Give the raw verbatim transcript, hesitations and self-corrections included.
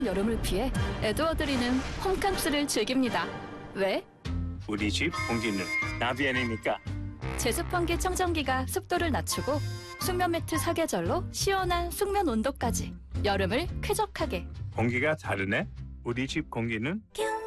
여름을 피해 에드워드리는 홈캄스를 즐깁니다. 왜? 우리 집 공기는 나비엔이니까. 제습환기 청정기가 습도를 낮추고 숙면 매트 사계절로 시원한 숙면 온도까지 여름을 쾌적하게. 공기가 다르네. 우리 집 공기는